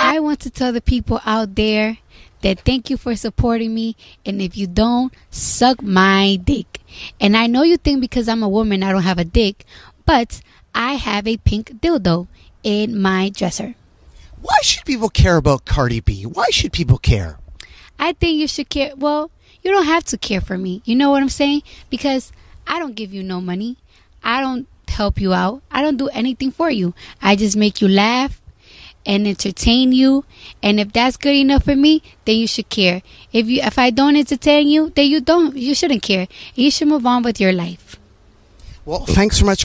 I want to tell the people out there that thank you for supporting me. And if you don't, suck my dick. And I know you think because I'm a woman I don't have a dick, but I have a pink dildo in my dresser. Why should people care about Cardi B? Why should people care? I think you should care. Well, you don't have to care for me. You know what I'm saying? Because I don't give you no money. I don't help you out. I don't do anything for you. I just make you laugh and entertain you. And if that's good enough for me, then you should care. If I don't entertain you, then you shouldn't care. You should move on with your life. Well, thanks so much.